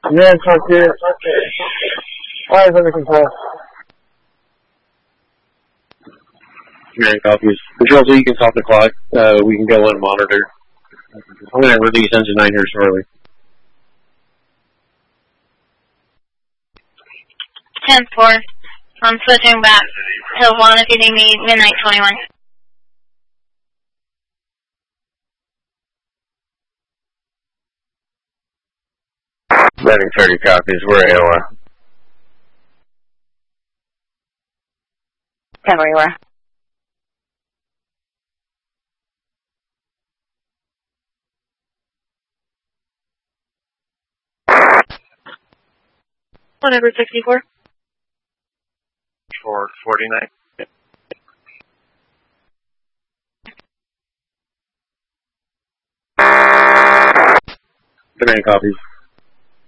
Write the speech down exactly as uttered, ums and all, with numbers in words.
Yeah, it's okay. Alright, under control. Command copies. Control, so you can stop the clock. Uh, we can go and monitor. I'm going to release engine nine here shortly. ten four. I'm switching back to one if you need me, midnight twenty-one. Landing thirty copies. We're A O R. ten where you are. Whatever, sixty-four. For forty-nine. Command copies.